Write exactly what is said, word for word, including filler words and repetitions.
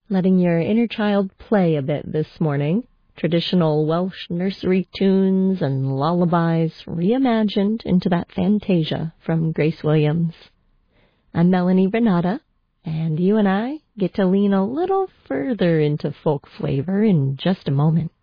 letting your inner child play a bit this morning. Traditional Welsh nursery tunes and lullabies reimagined into that Fantasia from Grace Williams. I'm Melanie Renata, and you and I get to lean a little further into folk flavor in just a moment.